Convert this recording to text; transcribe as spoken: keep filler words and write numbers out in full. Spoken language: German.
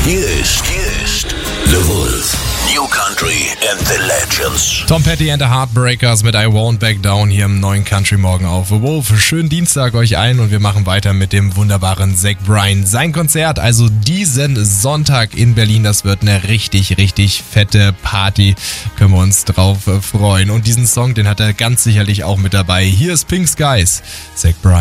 Hier ist, hier ist The Wolf. New Country and the Legends. Tom Petty and the Heartbreakers mit I Won't Back Down hier im neuen Country Morgen auf The Wolf. Schönen Dienstag euch ein und wir machen weiter mit dem wunderbaren Zach Bryan. Sein Konzert, also diesen Sonntag in Berlin, das wird eine richtig, richtig fette Party. Können wir uns drauf freuen. Und diesen Song, den hat er ganz sicherlich auch mit dabei. Hier ist Pink Skies, Zach Bryan.